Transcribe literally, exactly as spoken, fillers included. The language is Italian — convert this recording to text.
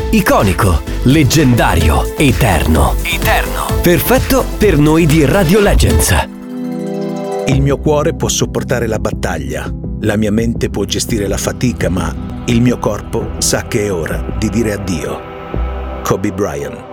Iconico, leggendario, eterno. Eterno. Perfetto per noi di Radio Legends. Il mio cuore può sopportare la battaglia, la mia mente può gestire la fatica, ma il mio corpo sa che è ora di dire addio. Kobe Bryant.